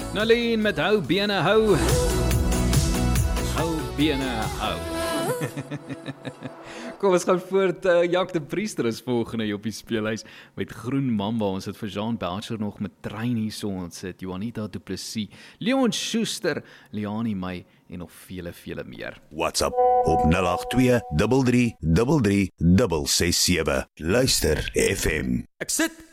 Nalien met hou bene hou. Hou bene hou. Kom, ons gaan voort. Jack de Priester is volgende op die speelhuis met Groen Mamba. Ons het vir Jean Belcher nog met Trein hier so. Ons het Juanita Du Plessis, Leon Schuster, Liani May en nog vele, vele meer. WhatsApp op 082 33 33 667. Luister FM. Ek sit